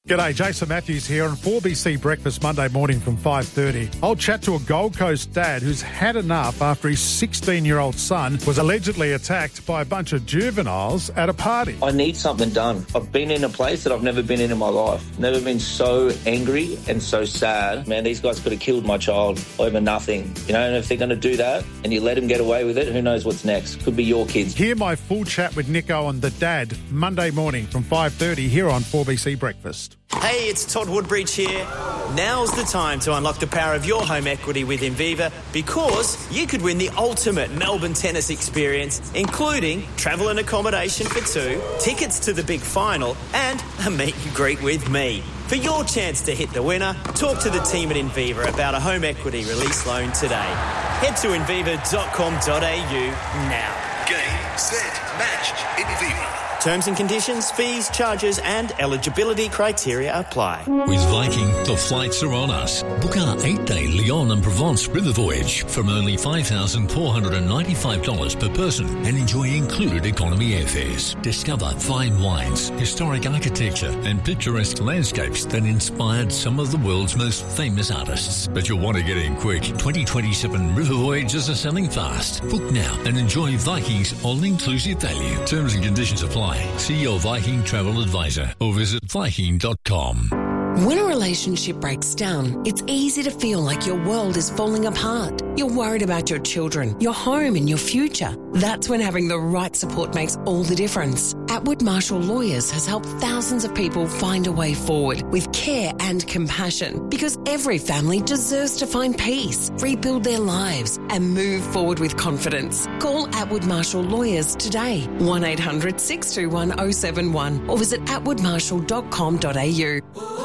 G'day, Jason Matthews here on 4BC Breakfast Monday morning from 5:30. I'll chat to a Gold Coast dad who's had enough after his 16-year-old son was allegedly attacked by a bunch of juveniles at a party. I need something done. I've been in a place that I've never been in my life. Never been so angry and so sad. Man, these guys could have killed my child over nothing. You know, and if they're going to do that and you let them get away with it, who knows what's next? Could be your kids. Hear my full chat with Nico and the dad Monday morning from 5:30 here on 4BC Breakfast. Hey, it's Todd Woodbridge here. Now's the time to unlock the power of your home equity with Inviva, because you could win the ultimate Melbourne tennis experience, including travel and accommodation for two, tickets to the big final, and a meet and greet with me. For your chance to hit the winner, talk to the team at Inviva about a home equity release loan today. Head to inviva.com.au now. Game, set, match. Inviva. Terms and conditions, fees, charges and eligibility criteria apply. With Viking, the flights are on us. Book our 8-day Lyon and Provence river voyage from only $5,495 per person and enjoy included economy airfares. Discover fine wines, historic architecture and picturesque landscapes that inspired some of the world's most famous artists. But you'll want to get in quick. 2027 river voyages are selling fast. Book now and enjoy Viking's all-inclusive value. Terms and conditions apply. See your Viking travel advisor or visit Viking.com. When a relationship breaks down, it's easy to feel like your world is falling apart. You're worried about your children, your home and your future. That's when having the right support makes all the difference. Atwood Marshall Lawyers has helped thousands of people find a way forward with care and compassion, because every family deserves to find peace, rebuild their lives and move forward with confidence. Call Atwood Marshall Lawyers today, 1-800-621-071 or visit atwoodmarshall.com.au.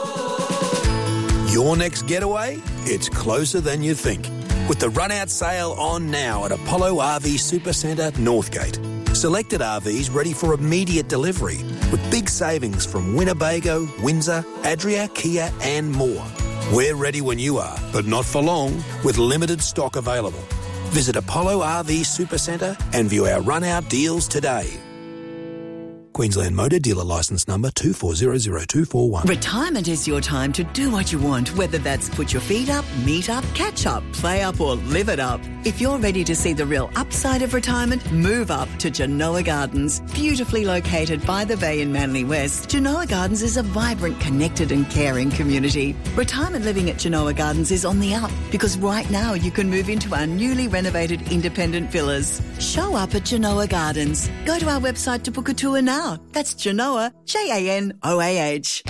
Your next getaway? It's closer than you think. With the run-out sale on now at Apollo RV Supercentre, Northgate. Selected RVs ready for immediate delivery with big savings from Winnebago, Windsor, Adria, Kia and more. We're ready when you are, but not for long, with limited stock available. Visit Apollo RV Supercentre and view our run-out deals today. Queensland Motor Dealer Licence Number 2400241. Retirement is your time to do what you want, whether that's put your feet up, meet up, catch up, play up or live it up. If you're ready to see the real upside of retirement, move up to Genoa Gardens. Beautifully located by the bay in Manly West, Genoa Gardens is a vibrant, connected and caring community. Retirement living at Genoa Gardens is on the up, because right now you can move into our newly renovated independent villas. Show up at Genoa Gardens. Go to our website to book a tour now. That's Genoa, Janoah.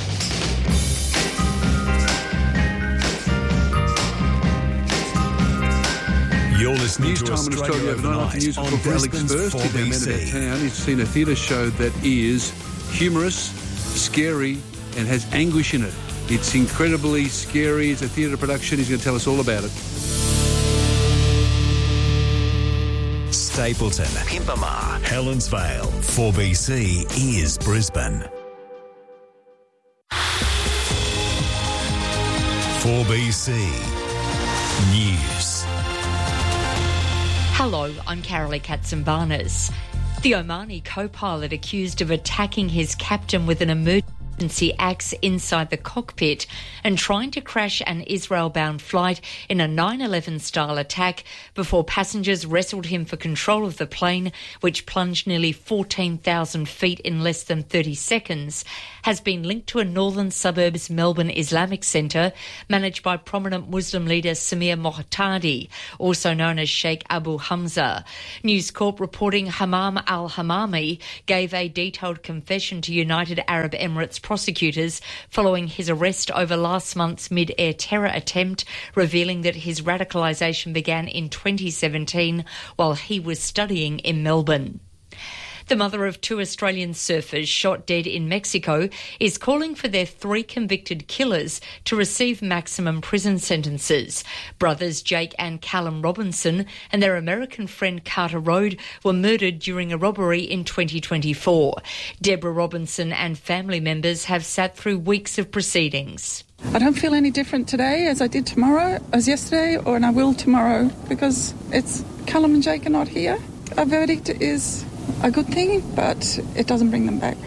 You're listening to Time in Australia Overnight news on for Alex Brisbane's First. He's our man 4BC. about town. He's seen a theatre show that is humorous, scary, and has anguish in it. It's incredibly scary. It's a theatre production. He's going to tell us all about it. Stapleton, Pimpama, Helensvale. 4BC is Brisbane. 4BC News. Hello, I'm Carolee Katsimbarnas. The Omani co-pilot accused of attacking his captain with an emergency axe inside the cockpit and trying to crash an Israel-bound flight in a 9/11-style attack before passengers wrestled him for control of the plane, which plunged nearly 14,000 feet in less than 30 seconds, has been linked to a northern suburbs Melbourne Islamic centre managed by prominent Muslim leader Samir Mohtadi, also known as Sheikh Abu Hamza. News Corp reporting Hammam al-Hammami gave a detailed confession to United Arab Emirates prosecutors following his arrest over last month's mid-air terror attempt, revealing that his radicalisation began in 2017 while he was studying in Melbourne. The mother of two Australian surfers shot dead in Mexico is calling for their three convicted killers to receive maximum prison sentences. Brothers Jake and Callum Robinson and their American friend Carter Rode were murdered during a robbery in 2024. Deborah Robinson and family members have sat through weeks of proceedings. I don't feel any different today as I did tomorrow, as yesterday, and I will tomorrow, because it's Callum and Jake are not here. A verdict is a good thing, but it doesn't bring them back.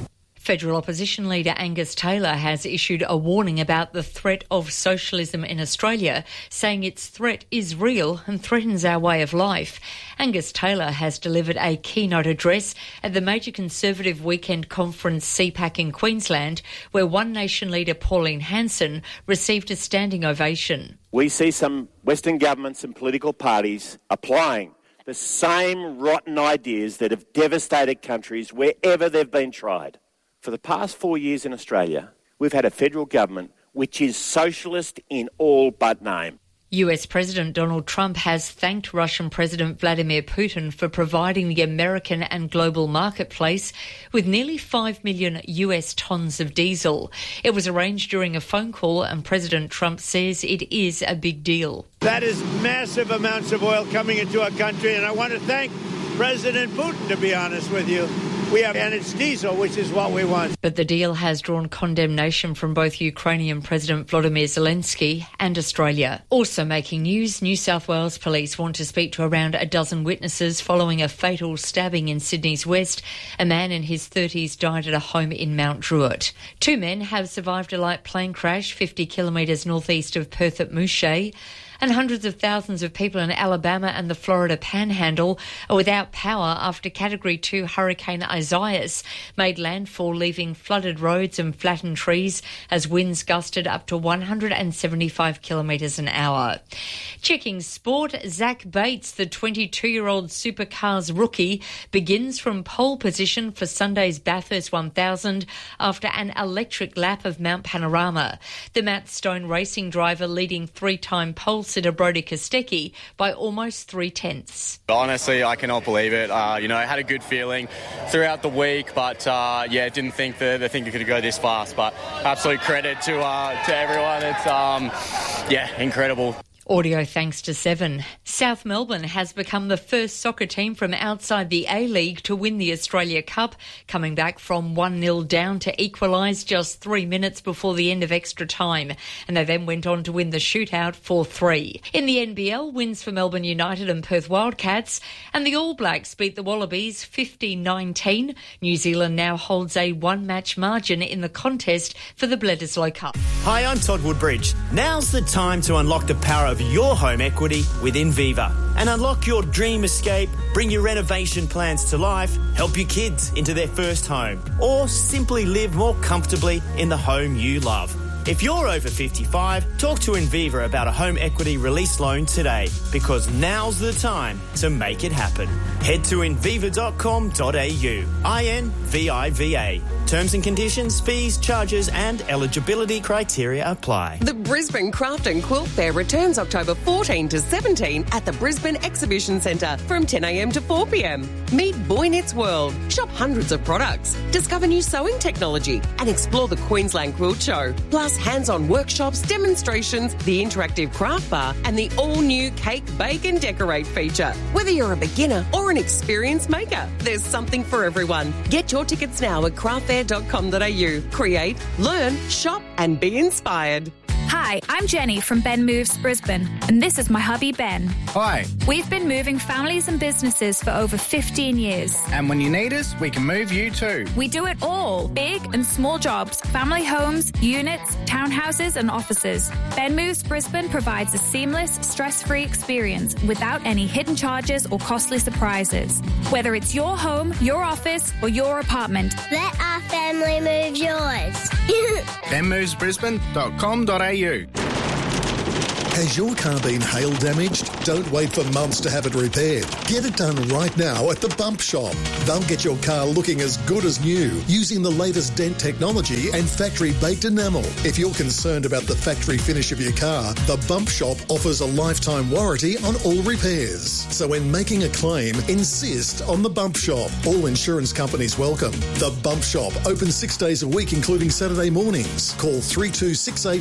Federal opposition leader Angus Taylor has issued a warning about the threat of socialism in Australia, saying its threat is real and threatens our way of life. Angus Taylor has delivered a keynote address at the major Conservative weekend conference CPAC in Queensland, where One Nation leader Pauline Hanson received a standing ovation. We see some Western governments and political parties applying the same rotten ideas that have devastated countries wherever they've been tried. For the past 4 years in Australia, we've had a federal government which is socialist in all but name. US President Donald Trump has thanked Russian President Vladimir Putin for providing the American and global marketplace with nearly 5 million US tonnes of diesel. It was arranged during a phone call, and President Trump says it is a big deal. That is massive amounts of oil coming into our country, and I want to thank President Putin, to be honest with you. And it's diesel, which is what we want. But the deal has drawn condemnation from both Ukrainian President Volodymyr Zelensky and Australia. Also making news, New South Wales police want to speak to around a dozen witnesses following a fatal stabbing in Sydney's west. A man in his 30s died at a home in Mount Druitt. 2 men have survived a light plane crash 50 kilometres northeast of Perth at Mouche. And hundreds of thousands of people in Alabama and the Florida Panhandle are without power after Category 2 Hurricane Isaias made landfall, leaving flooded roads and flattened trees as winds gusted up to 175 kilometres an hour. Checking sport, Zach Bates, the 22-year-old supercars rookie, begins from pole position for Sunday's Bathurst 1000 after an electric lap of Mount Panorama. The Matt Stone racing driver leading three-time pole sitter Brody Kostecki by almost 3/10. Honestly, I cannot believe it. I had a good feeling throughout the week, but didn't think the thing could go this fast. But absolute credit to everyone. It's incredible. Audio thanks to Seven. South Melbourne has become the first soccer team from outside the A-League to win the Australia Cup, coming back from 1-0 down to equalise just 3 minutes before the end of extra time. And they then went on to win the shootout 4-3. In the NBL, wins for Melbourne United and Perth Wildcats, and the All Blacks beat the Wallabies 50-19. New Zealand now holds a one-match margin in the contest for the Bledisloe Cup. Hi, I'm Todd Woodbridge. Now's the time to unlock the power of your home equity with Inviva and unlock your dream escape, bring your renovation plans to life, help your kids into their first home, or simply live more comfortably in the home you love. If you're over 55, talk to Inviva about a home equity release loan today, because now's the time to make it happen. Head to inviva.com.au. INVIVA. Terms and conditions, fees, charges and eligibility criteria apply. The Brisbane Craft and Quilt Fair returns October 14 to 17 at the Brisbane Exhibition Centre from 10 a.m. to 4 p.m. Meet Boy Knits World, shop hundreds of products, discover new sewing technology and explore the Queensland Quilt Show. Plus hands-on workshops, demonstrations, the interactive craft bar and the all-new Cake, Bake and Decorate feature. Whether you're a beginner or an experienced maker, there's something for everyone. Get your tickets now at craftfair.com.au. Create, learn, shop and be inspired. Hi, I'm Jenny from Ben Moves Brisbane, and this is my hubby Ben. Hi. We've been moving families and businesses for over 15 years. And when you need us, we can move you too. We do it all, big and small jobs, family homes, units, townhouses and offices. Ben Moves Brisbane provides a seamless, stress-free experience without any hidden charges or costly surprises. Whether it's your home, your office or your apartment. Let our family move yours. benmovesbrisbane.com.au. Has your car been hail damaged? Don't wait for months to have it repaired. Get it done right now at the Bump Shop. They'll get your car looking as good as new using the latest dent technology and factory-baked enamel. If you're concerned about the factory finish of your car, the Bump Shop offers a lifetime warranty on all repairs. So when making a claim, insist on the Bump Shop. All insurance companies welcome. The Bump Shop, open 6 days a week, including Saturday mornings. Call 3268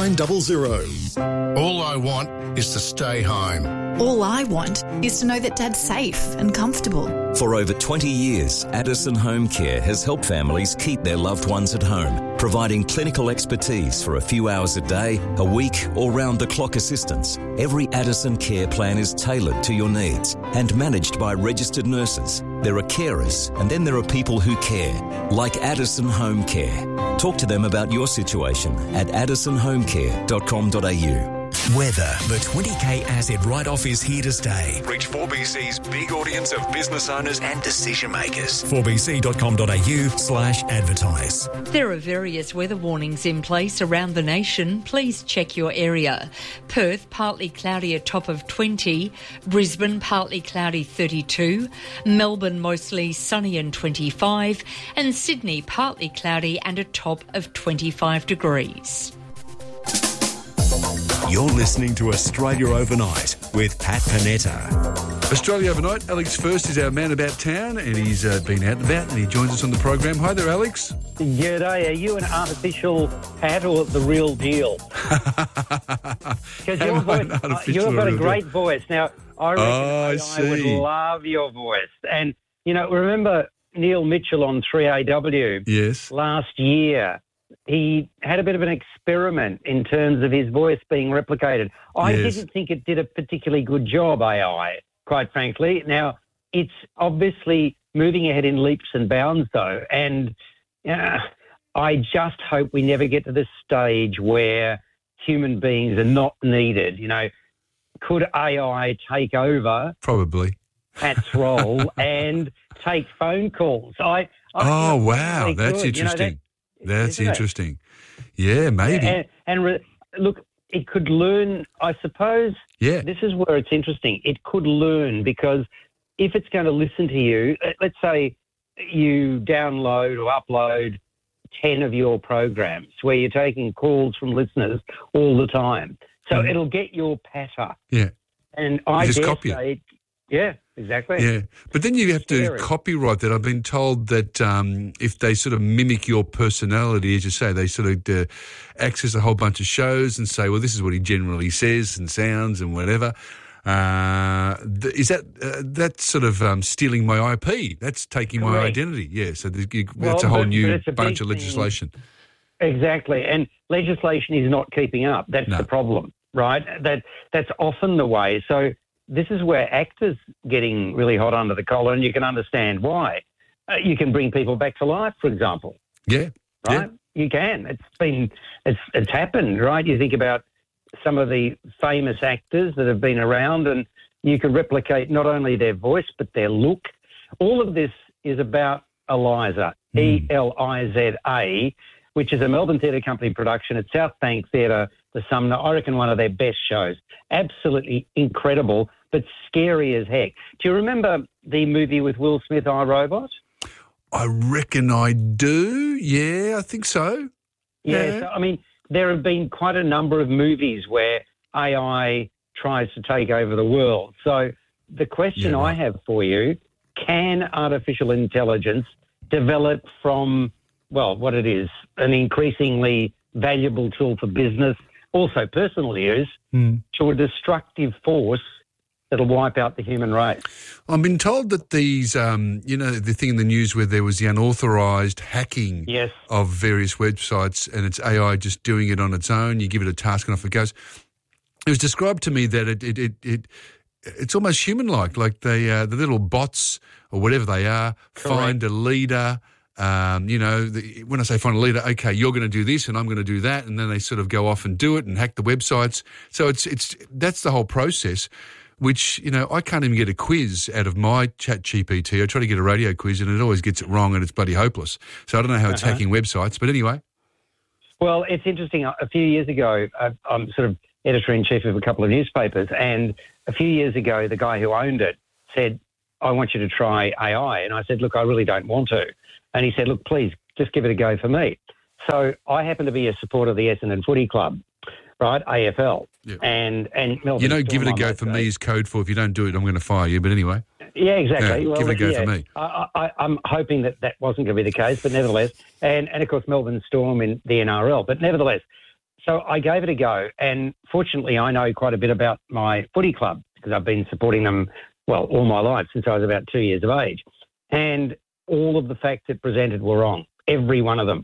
4900. All I want is to stay home. All I want is to know that Dad's safe and comfortable. For over 20 years, Addison Home Care has helped families keep their loved ones at home, providing clinical expertise for a few hours a day, a week, or round-the-clock assistance. Every Addison Care plan is tailored to your needs and managed by registered nurses. There are carers, and then there are people who care, like Addison Home Care. Talk to them about your situation at addisonhomecare.com.au. Weather. The 20K asset write-off is here to stay. Reach 4BC's big audience of business owners and decision makers. 4bc.com.au/advertise. There are various weather warnings in place around the nation. Please check your area. Perth, partly cloudy, a top of 20. Brisbane, partly cloudy, 32. Melbourne, mostly sunny and 25. And Sydney, partly cloudy and a top of 25 degrees. You're listening to Australia Overnight with Pat Panetta. Australia Overnight, Alex First is our man about town, and he's been out and about, and he joins us on the program. Hi there, Alex. G'day. Are you an artificial Pat or the real deal? Because you've got a great voice. Now, I reckon I would love your voice. And, you know, remember Neil Mitchell on 3AW? Yes. Last year, he had a bit of an experiment in terms of his voice being replicated. I didn't think it did a particularly good job, AI, quite frankly. Now, it's obviously moving ahead in leaps and bounds, though, and I just hope we never get to this stage where human beings are not needed. You know, could AI take over? Probably. Pat's role and take phone calls? Wow, really that's interesting. That's interesting. Yeah, maybe. Look, it could learn, I suppose. Yeah. This is where it's interesting. It could learn because if it's going to listen to you, let's say you download or upload 10 of your programs where you're taking calls from listeners all the time. So it'll get your patter. Yeah. And I just dare copy say, yeah, exactly. Yeah, but then you have to copyright that. I've been told that if they sort of mimic your personality, as you say, they sort of access a whole bunch of shows and say, well, this is what he generally says and sounds and whatever. Is that sort of stealing my IP? That's taking my identity. Yeah, so that's a whole new bunch of legislation. Exactly, and legislation is not keeping up. That's the problem, right? That's often the way. So this is where actors getting really hot under the collar, and you can understand why. You can bring people back to life, for example. Yeah, right. You can. It's happened, right? You think about some of the famous actors that have been around, and you can replicate not only their voice but their look. All of this is about Eliza, ELIZA, which is a Melbourne Theatre Company production at South Bank Theatre, the Sumner. I reckon one of their best shows. Absolutely incredible, but scary as heck. Do you remember the movie with Will Smith, I, Robot? I reckon I do. Yeah, I think so. Yeah. So, I mean, there have been quite a number of movies where AI tries to take over the world. So the question I have for you, can artificial intelligence develop from, well, what it is, an increasingly valuable tool for business, also personal use, to a destructive force that'll wipe out the human race? I've been told that these, the thing in the news where there was the unauthorised hacking of various websites and it's AI just doing it on its own, you give it a task and off it goes. It was described to me that it's almost human-like, like the little bots or whatever they are, find a leader. When I say find a leader, okay, you're going to do this and I'm going to do that, and then they sort of go off and do it and hack the websites. So that's the whole process, which, I can't even get a quiz out of my ChatGPT. I try to get a radio quiz and it always gets it wrong and it's bloody hopeless. So I don't know how it's hacking websites, but anyway. Well, it's interesting. A few years ago, I'm sort of editor-in-chief of a couple of newspapers, and a few years ago, the guy who owned it said, I want you to try AI. And I said, look, I really don't want to. And he said, look, please, just give it a go for me. So I happen to be a supporter of the Essendon Footy Club, right, AFL. Yep. And Melbourne give it a go for me is code for if you don't do it, I'm going to fire you. But anyway. Yeah, exactly. Give it a go for me. I'm hoping that wasn't going to be the case, but nevertheless. And of course, Melbourne Storm in the NRL. But nevertheless, so I gave it a go. And fortunately, I know quite a bit about my footy club because I've been supporting them, well, all my life since I was about 2 years of age. And all of the facts it presented were wrong, every one of them.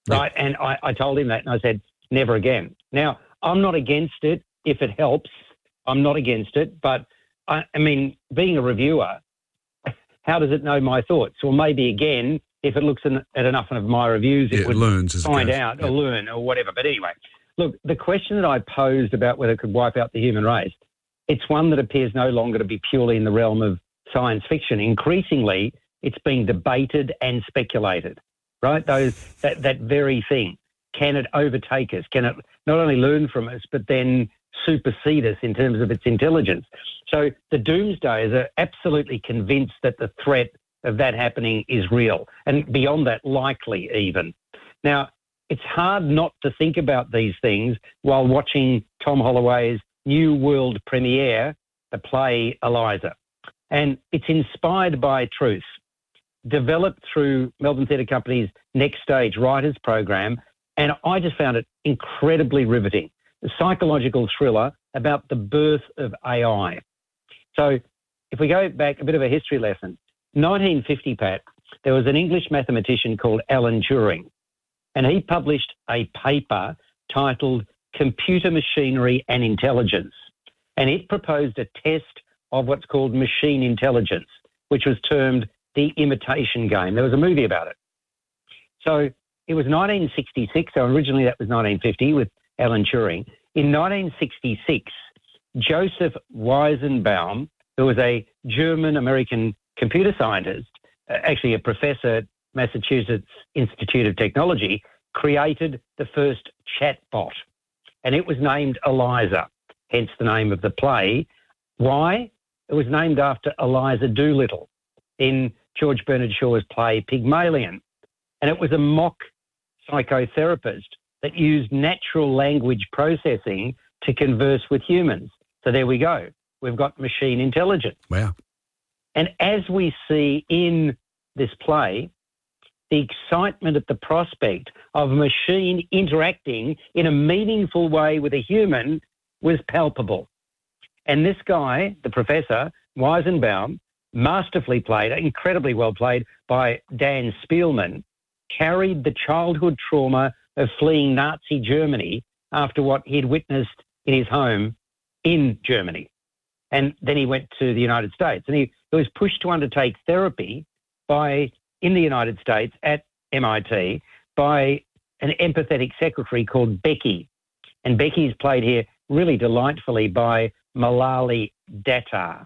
right? And I told him that, and I said, never again. Now, I'm not against it if it helps. I'm not against it, but I mean, being a reviewer, how does it know my thoughts? Well, maybe again, if it looks at enough of my reviews, it would learns find out or learn or whatever. But anyway, look, the question that I posed about whether it could wipe out the human race, it's one that appears no longer to be purely in the realm of science fiction. Increasingly, it's being debated and speculated, right? That very thing. Can it overtake us? Can it not only learn from us, but then supersede us in terms of its intelligence? So the doomsdayers are absolutely convinced that the threat of that happening is real, and beyond that, likely even. Now, it's hard not to think about these things while watching Tom Holloway's New World premiere, the play Eliza. And it's inspired by truth, developed through Melbourne Theatre Company's Next Stage Writers Program, and I just found it incredibly riveting. A psychological thriller about the birth of AI. So if we go back, a bit of a history lesson. 1950, Pat, there was an English mathematician called Alan Turing, and he published a paper titled Computer Machinery and Intelligence, and it proposed a test of what's called machine intelligence, which was termed the imitation game. There was a movie about it. So it was 1966, so originally that was 1950 with Alan Turing. In 1966, Joseph Weizenbaum, who was a German-American computer scientist, actually a professor at Massachusetts Institute of Technology, created the first chatbot, and it was named Eliza, hence the name of the play. Why? It was named after Eliza Doolittle in George Bernard Shaw's play Pygmalion, and it was a mock psychotherapist that used natural language processing to converse with humans. So there we go. We've got machine intelligence. Wow. And as we see in this play, the excitement at the prospect of a machine interacting in a meaningful way with a human was palpable. And this guy, the professor, Weizenbaum, masterfully played, incredibly well played by Dan Spielman, carried the childhood trauma of fleeing Nazi Germany after what he'd witnessed in his home in Germany. And then he went to the United States, and he was pushed to undertake therapy in the United States at MIT by an empathetic secretary called Becky. And Becky's played here really delightfully by Manali Datar,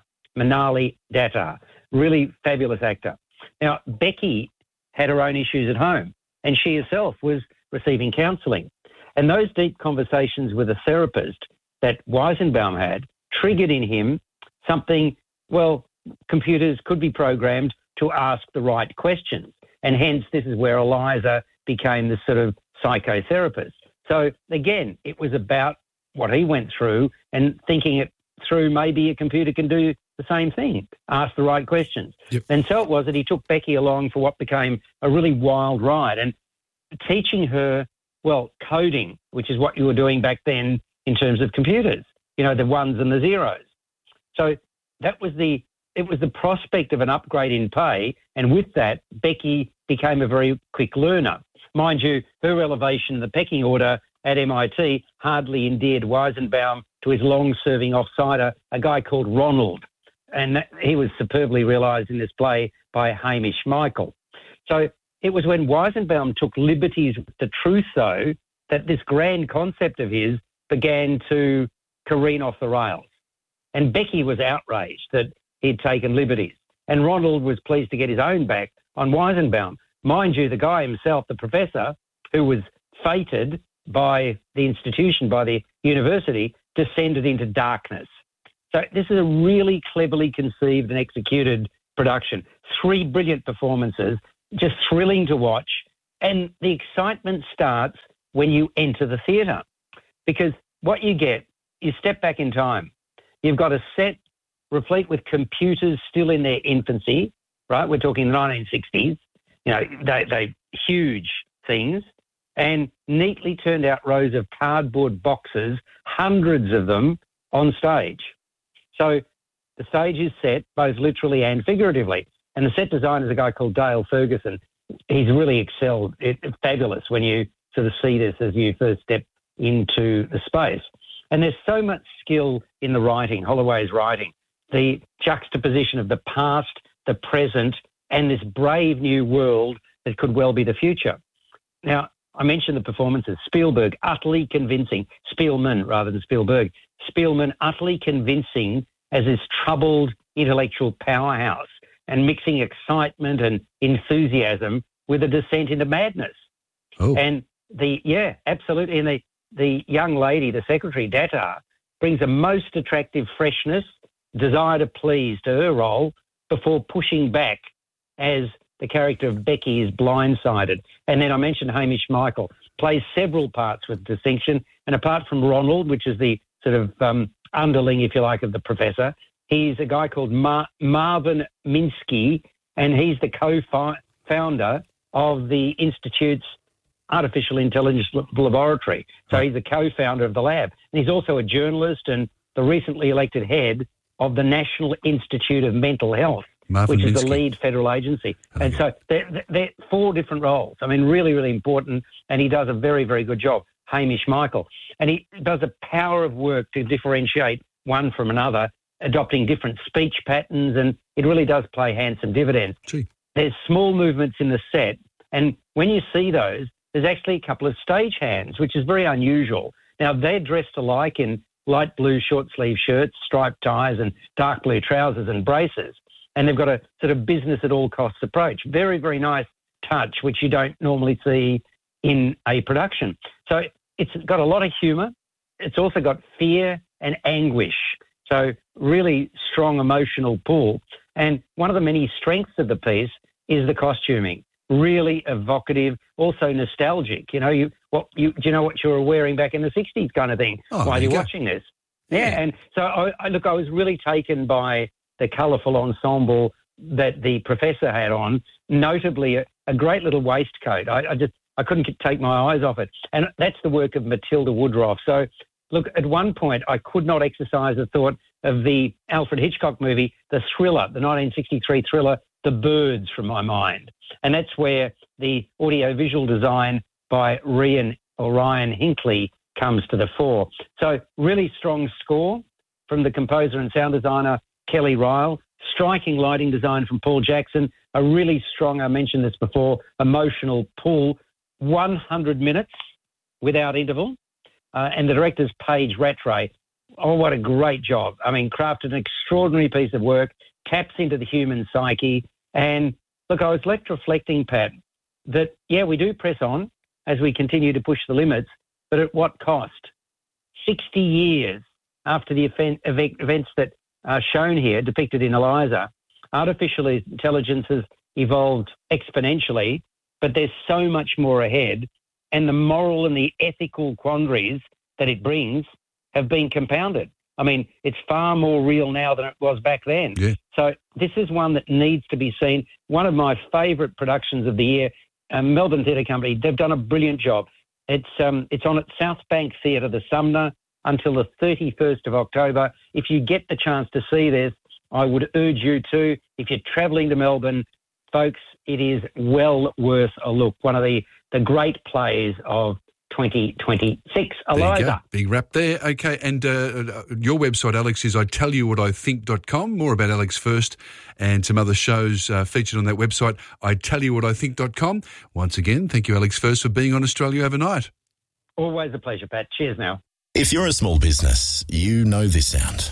really fabulous actor. Now, Becky had her own issues at home, and she herself was receiving counselling. And those deep conversations with a therapist that Weizenbaum had triggered in him something, well, computers could be programmed to ask the right questions. And hence, this is where Eliza became the sort of psychotherapist. So, again, it was about what he went through and thinking it through. Maybe a computer can do the same thing, ask the right questions. Yep. And so it was that he took Becky along for what became a really wild ride and teaching her, well, coding, which is what you were doing back then in terms of computers, you know, the ones and the zeros. So it was the prospect of an upgrade in pay, and with that, Becky became a very quick learner. Mind you, her elevation in the pecking order at MIT hardly endeared Weizenbaum to his long-serving offsider, a guy called Ronald, and he was superbly realised in this play by Hamish Michael. So it was when Weizenbaum took liberties with the truth, though, that this grand concept of his began to careen off the rails. And Becky was outraged that he'd taken liberties. And Ronald was pleased to get his own back on Weizenbaum. Mind you, the guy himself, the professor, who was fated by the institution, by the university, descended into darkness. So this is a really cleverly conceived and executed production. 3 brilliant performances, just thrilling to watch. And the excitement starts when you enter the theatre. Because what you get, you step back in time. You've got a set replete with computers still in their infancy, right? We're talking the 1960s. You know, they huge things, and neatly turned out rows of cardboard boxes, hundreds of them on stage. So the stage is set both literally and figuratively. And the set designer is a guy called Dale Ferguson. He's really excelled. It's fabulous when you sort of see this as you first step into the space. And there's so much skill in the writing, Holloway's writing, the juxtaposition of the past, the present, and this brave new world that could well be the future. Now, I mentioned the performances. Spielberg, utterly convincing. Spielman, rather than Spielberg. Spielman, utterly convincing as this troubled intellectual powerhouse and mixing excitement and enthusiasm with a descent into madness. Oh. And absolutely. And the young lady, the secretary, Datar, brings a most attractive freshness, desire to please to her role before pushing back as the character of Becky is blindsided. And then I mentioned Hamish Michael, plays several parts with distinction. And apart from Ronald, which is the sort of underling, if you like, of the professor, he's a guy called Marvin Minsky, and he's the co-founder of the Institute's Artificial Intelligence Laboratory. So he's the co-founder of the lab. And he's also a journalist and the recently elected head of the National Institute of Mental Health, Marvin which is Minsky. the lead federal agency. And so they're 4 different roles. I mean, really, really important. And he does a very, very good job, Hamish Michael. And he does a power of work to differentiate one from another, adopting different speech patterns. And it really does play handsome dividends. Gee. There's small movements in the set. And when you see those, there's actually a couple of stagehands, which is very unusual. Now, they're dressed alike in light blue short-sleeve shirts, striped ties, and dark blue trousers and braces. And they've got a sort of business-at-all-costs approach. Very, very nice touch, which you don't normally see in a production. So it's got a lot of humour. It's also got fear and anguish. So really strong emotional pull. And one of the many strengths of the piece is the costuming. Really evocative, also nostalgic. Do you know what you were wearing back in the 60s kind of thing while you're watching this? Yeah. And so I was really taken by the colourful ensemble that the professor had on, notably a great little waistcoat. I couldn't take my eyes off it. And that's the work of Matilda Woodruff. So, look, at one point I could not exercise the thought of the Alfred Hitchcock movie, the thriller, the 1963 thriller, The Birds, from my mind. And that's where the audiovisual design by Ryan Hinckley comes to the fore. So really strong score from the composer and sound designer Kelly Ryle, striking lighting design from Paul Jackson, a really strong, I mentioned this before, emotional pull, 100 minutes without interval. And the director's Paige Rattray. Oh, what a great job. I mean, crafted an extraordinary piece of work, taps into the human psyche. And look, I was left reflecting, Pat, that, we do press on as we continue to push the limits, but at what cost? 60 years after the events that are shown here, depicted in Eliza, artificial intelligence has evolved exponentially, but there's so much more ahead, and the moral and the ethical quandaries that it brings have been compounded. I mean, it's far more real now than it was back then. Yeah. So this is one that needs to be seen. One of my favourite productions of the year, Melbourne Theatre Company, they've done a brilliant job. It's on at South Bank Theatre, the Sumner, until the 31st of October. If you get the chance to see this, I would urge you to. If you're travelling to Melbourne, folks, it is well worth a look. One of the great plays of 2026. Eliza. Big wrap there. Okay, and your website, Alex, is itellyouvhatithink.com. More about Alex First and some other shows featured on that website, itellyouvhatithink.com. Once again, thank you, Alex First, for being on Australia Overnight. Always a pleasure, Pat. Cheers now. If you're a small business, you know this sound.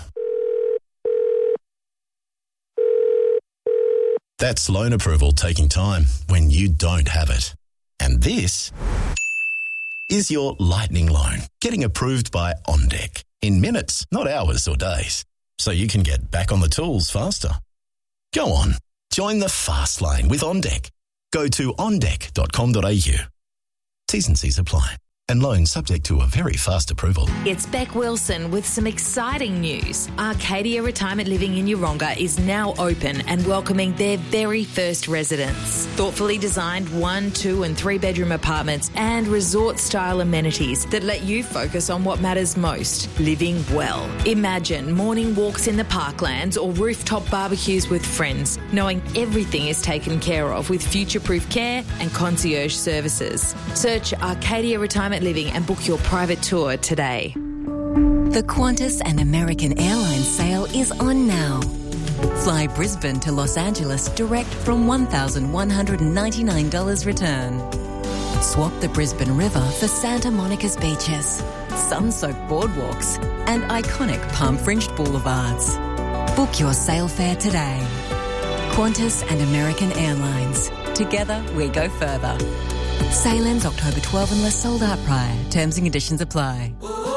That's loan approval taking time when you don't have it. And this is your lightning loan getting approved by OnDeck in minutes, not hours or days, so you can get back on the tools faster. Go on, join the fast lane with OnDeck. Go to ondeck.com.au. T's and C's apply. And loans subject to a very fast approval. It's Beck Wilson with some exciting news. Arcadia Retirement Living in Yeronga is now open and welcoming their very first residents. Thoughtfully designed 1, 2 and 3 bedroom apartments and resort-style amenities that let you focus on what matters most, living well. Imagine morning walks in the parklands or rooftop barbecues with friends, knowing everything is taken care of with future-proof care and concierge services. Search Arcadia Retirement Living and book your private tour today. The Qantas and American Airlines sale is on now. Fly Brisbane to Los Angeles direct from $1,199 return. Swap the Brisbane River for Santa Monica's beaches, sun-soaked boardwalks and iconic palm-fringed boulevards. Book your sail fare today. Qantas and American Airlines. Together we go further. Sail ends October 12 unless sold out prior. Terms and conditions apply.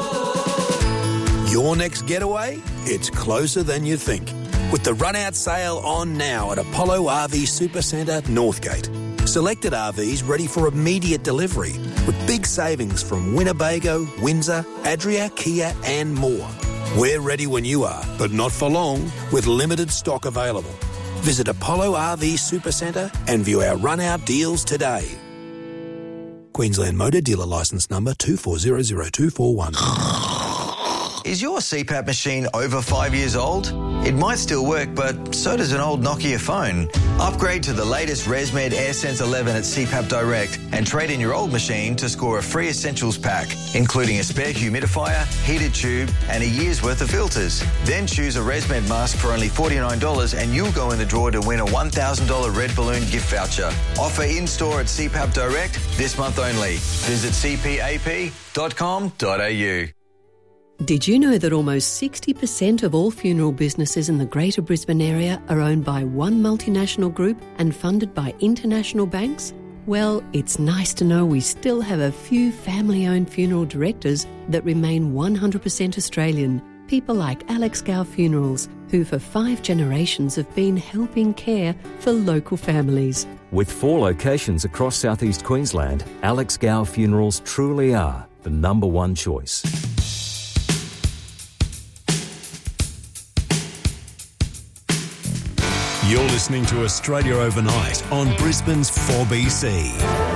Your next getaway? It's closer than you think. With the run-out sale on now at Apollo RV Supercentre, Northgate. Selected RVs ready for immediate delivery with big savings from Winnebago, Windsor, Adria, Kia and more. We're ready when you are, but not for long, with limited stock available. Visit Apollo RV Supercentre and view our run-out deals today. Queensland Motor Dealer Licence Number 2400241. Is your CPAP machine over 5 years old? It might still work, but so does an old Nokia phone. Upgrade to the latest ResMed AirSense 11 at CPAP Direct and trade in your old machine to score a free essentials pack, including a spare humidifier, heated tube and a year's worth of filters. Then choose a ResMed mask for only $49 and you'll go in the draw to win a $1,000 Red Balloon gift voucher. Offer in-store at CPAP Direct this month only. Visit cpap.com.au. Did you know that almost 60% of all funeral businesses in the Greater Brisbane area are owned by one multinational group and funded by international banks? Well, it's nice to know we still have a few family-owned funeral directors that remain 100% Australian. People like Alex Gow Funerals, who for 5 generations have been helping care for local families. With 4 locations across southeast Queensland, Alex Gow Funerals truly are the number one choice. You're listening to Australia Overnight on Brisbane's 4BC.